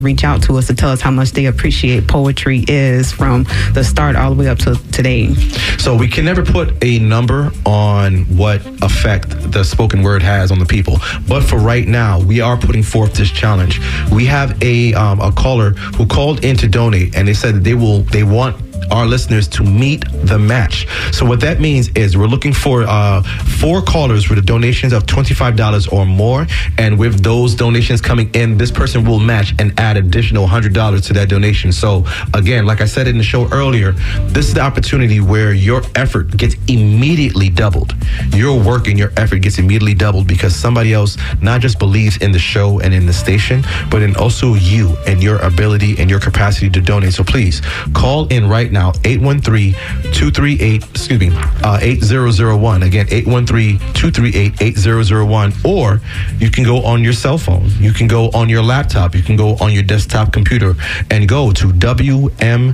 reach out to us to tell us how much they appreciate Poetry Is from the start all the way up to today. So we can never put a number on what effect the spoken word has on the people. But for right now, we are putting forth this challenge. We have a caller who called in to donate, and they said that they want our listeners to meet the match. So what that means is we're looking for 4 callers with donations of $25 or more, and with those donations coming in, this person will match and add additional $100 to that donation. So again, like I said in the show earlier, this is the opportunity where your effort gets immediately doubled. Your work and your effort gets immediately doubled because somebody else not just believes in the show and in the station, but in also you and your ability and your capacity to donate. So please call in right now, 813-238-8001. Again, 813-238-8001. Or you can go on your cell phone. You can go on your laptop. You can go on your desktop computer and go to WMNF.org.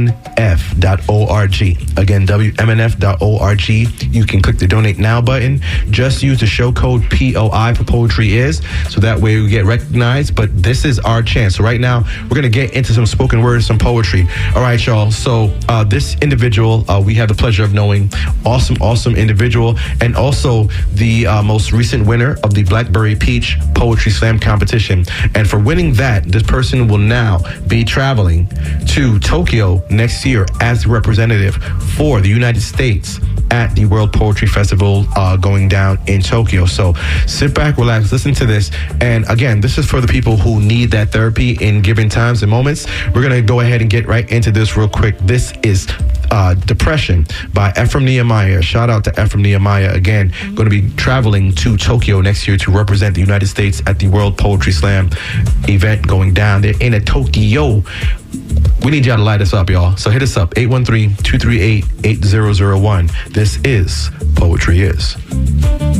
Again, WMNF.org. You can click the donate now button. Just use the show code POI for Poetry Is, so that way we get recognized. But this is our chance. So right now, we're going to get into some spoken words, some poetry. All right, y'all. So this individual, we have the pleasure of knowing. Awesome individual. And also the most recent winner of the Blackberry Peach Poetry Slam competition. And for winning that, this person will now be traveling to Tokyo next year as the representative for the United States at the World Poetry Festival going down in Tokyo. So sit back, relax, listen to this. And again, this is for the people who need that therapy in given times and moments. We're going to go ahead and get right into this real quick. This is Depression by Ephraim Nehemiah. Shout out to Ephraim Nehemiah. Again, going to be traveling to Tokyo next year to represent the United States at the World Poetry Slam event going down there in Tokyo. We need y'all to light us up, y'all. So hit us up, 813-238-8001. This is Poetry Is.